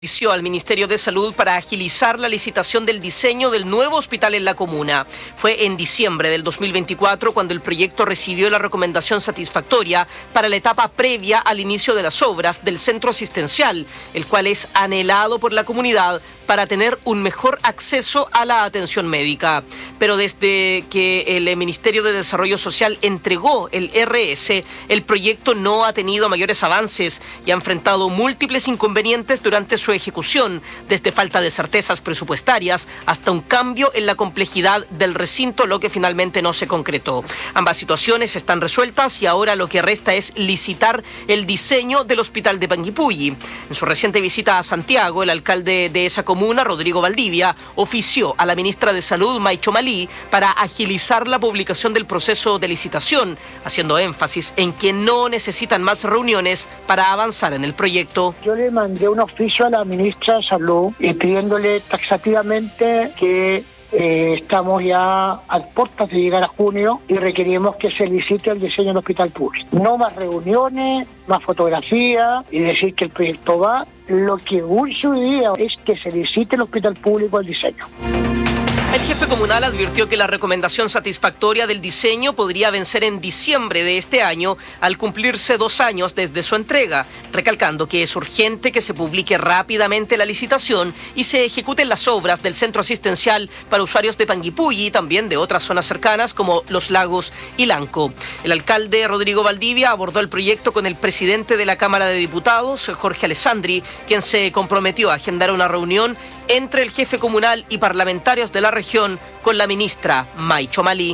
Inició al Ministerio de Salud para agilizar la licitación del diseño del nuevo hospital en la comuna. Fue en diciembre del 2024 cuando el proyecto recibió la recomendación satisfactoria para la etapa previa al inicio de las obras del centro asistencial, el cual es anhelado por la comunidad para tener un mejor acceso a la atención médica. Pero desde que el Ministerio de Desarrollo Social entregó el RS, el proyecto no ha tenido mayores avances y ha enfrentado múltiples inconvenientes durante su ejecución, desde falta de certezas presupuestarias hasta un cambio en la complejidad del recinto, lo que finalmente no se concretó. Ambas situaciones están resueltas y ahora lo que resta es licitar el diseño del hospital de Panguipulli. En su reciente visita a Santiago, el alcalde de esa comuna, Rodrigo Valdivia, ofició a la ministra de Salud, May Chomalí, para agilizar la publicación del proceso de licitación, haciendo énfasis en que no necesitan más reuniones para avanzar en el proyecto. Yo le mandé un oficio a la ministra de Salud pidiéndole taxativamente que estamos ya a puertas de llegar a junio y requerimos que se licite el diseño del hospital público. No más reuniones, más fotografías y decir que el proyecto va. Lo que urge hoy día es que se licite el hospital público el diseño. El jefe comunal advirtió que la recomendación satisfactoria del diseño podría vencer en diciembre de este año al cumplirse 2 años desde su entrega, recalcando que es urgente que se publique rápidamente la licitación y se ejecuten las obras del centro asistencial para usuarios de Panguipulli y también de otras zonas cercanas como Los Lagos y Lanco. El alcalde Rodrigo Valdivia abordó el proyecto con el presidente de la Cámara de Diputados, Jorge Alessandri, quien se comprometió a agendar una reunión entre el jefe comunal y parlamentarios de la región con la ministra May Chomalí.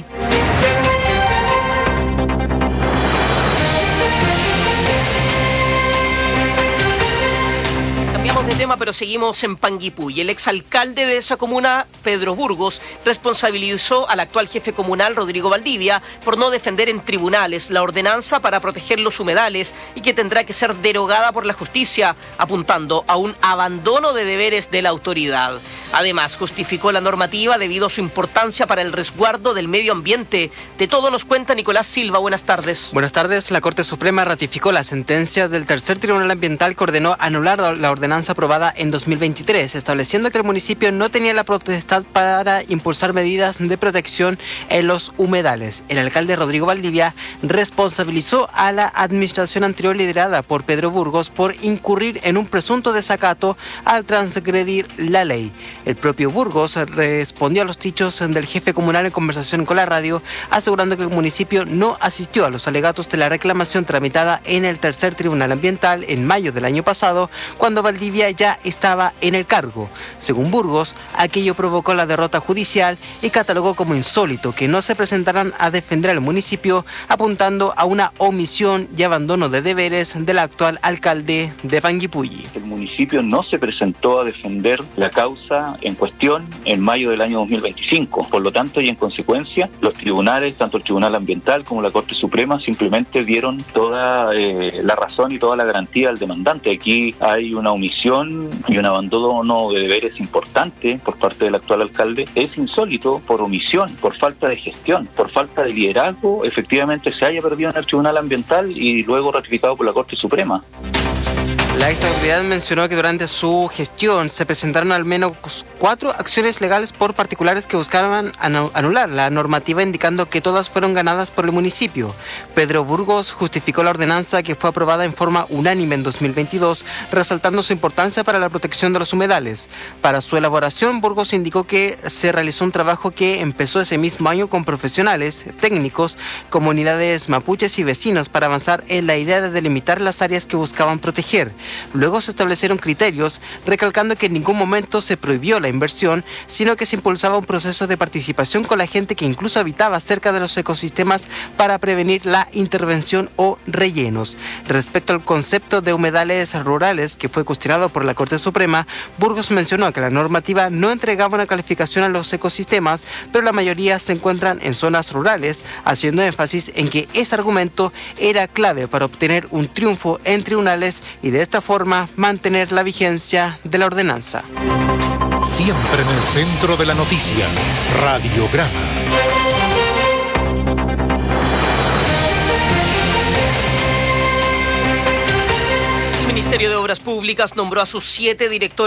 De tema, pero seguimos en Panguipulli. El exalcalde de esa comuna, Pedro Burgos, responsabilizó al actual jefe comunal, Rodrigo Valdivia, por no defender en tribunales la ordenanza para proteger los humedales y que tendrá que ser derogada por la justicia, apuntando a un abandono de deberes de la autoridad. Además, justificó la normativa debido a su importancia para el resguardo del medio ambiente. De todo nos cuenta Nicolás Silva. Buenas tardes. Buenas tardes. La Corte Suprema ratificó la sentencia del Tercer Tribunal Ambiental que ordenó anular la ordenanza aprobada en 2023, estableciendo que el municipio no tenía la potestad para impulsar medidas de protección en los humedales. El alcalde Rodrigo Valdivia responsabilizó a la administración anterior liderada por Pedro Burgos por incurrir en un presunto desacato al transgredir la ley. El propio Burgos respondió a los dichos del jefe comunal en conversación con la radio, asegurando que el municipio no asistió a los alegatos de la reclamación tramitada en el Tercer Tribunal Ambiental en mayo del año pasado, cuando Valdivia ya estaba en el cargo. Según Burgos, aquello provocó la derrota judicial y catalogó como insólito que no se presentaran a defender al municipio, apuntando a una omisión y abandono de deberes del actual alcalde de Panguipulli. El municipio no se presentó a defender la causa en cuestión en mayo del año 2025. Por lo tanto, y en consecuencia, los tribunales, tanto el Tribunal Ambiental como la Corte Suprema, simplemente dieron toda la razón y toda la garantía al demandante. Aquí hay una omisión y un abandono de deberes importante por parte del actual alcalde. Es insólito por omisión, por falta de gestión, por falta de liderazgo, efectivamente se haya perdido en el Tribunal Ambiental y luego ratificado por la Corte Suprema. La exautoridad mencionó que durante su gestión se presentaron al menos 4 acciones legales por particulares que buscaban anular la normativa, indicando que todas fueron ganadas por el municipio. Pedro Burgos justificó la ordenanza que fue aprobada en forma unánime en 2022, resaltando su importancia para la protección de los humedales. Para su elaboración, Burgos indicó que se realizó un trabajo que empezó ese mismo año con profesionales, técnicos, comunidades mapuches y vecinos para avanzar en la idea de delimitar las áreas que buscaban proteger. Luego se establecieron criterios, recalcando que en ningún momento se prohibió la inversión, sino que se impulsaba un proceso de participación con la gente que incluso habitaba cerca de los ecosistemas para prevenir la intervención o rellenos. Respecto al concepto de humedales rurales, que fue cuestionado por la Corte Suprema, Burgos mencionó que la normativa no entregaba una calificación a los ecosistemas, pero la mayoría se encuentran en zonas rurales, haciendo énfasis en que ese argumento era clave para obtener un triunfo en tribunales y de esta forma mantener la vigencia de la ordenanza. Siempre en el centro de la noticia, Radiograma. Ministerio de Obras Públicas nombró a sus 7 directores